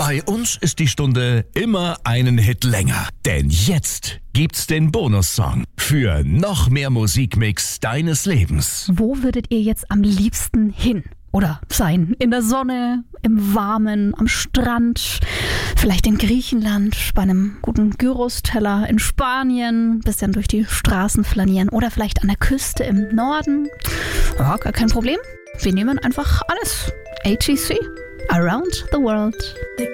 Bei uns ist die Stunde immer einen Hit länger. Denn jetzt gibt's den Bonussong für noch mehr Musikmix deines Lebens. Wo würdet ihr jetzt am liebsten hin? Oder sein? In der Sonne, im Warmen, am Strand, vielleicht in Griechenland, bei einem guten Gyros-Teller, in Spanien, bisschen durch die Straßen flanieren oder vielleicht an der Küste im Norden. Ja, gar kein Problem. Wir nehmen einfach alles. ATC. Around the World.